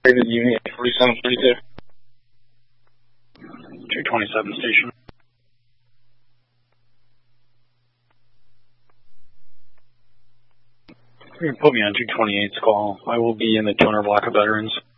Rated Unit 4732. 227 station. You can put me on 228's call. I will be in the 200 block of veterans.